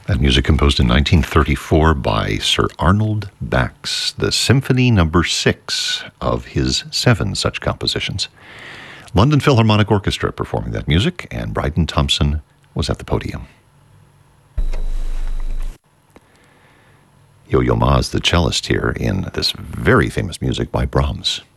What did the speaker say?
That music composed in 1934 by Sir Arnold Bax, the Symphony No. 6 of his 7 such compositions. London Philharmonic Orchestra performing that music, and Bryden Thompson was at the podium. Yo-Yo Ma is the cellist here in this very famous music by Brahms.